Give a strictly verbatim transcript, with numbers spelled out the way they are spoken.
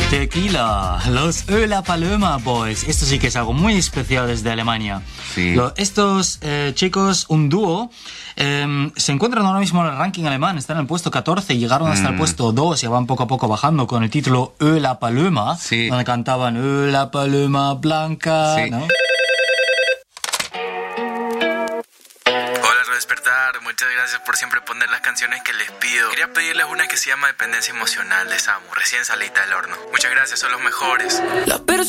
Tequila, los Ö La Paloma Boys. Esto sí que es algo muy especial desde Alemania. Sí. Lo, estos eh, chicos, un dúo, eh, se encuentran ahora mismo en el ranking alemán. Están en el puesto catorce, llegaron hasta Mm. el puesto dos y van poco a poco bajando con el título Ö La Paloma, Sí. donde cantaban Ö La Paloma Blanca, Sí. ¿no? Hola, Radio Despertar, muchas gracias por siempre poner las canciones que les pido. Quería pedirles una que se llama Dependencia Emocional de Samu, recién salida del horno. Muchas gracias, son los mejores. La persona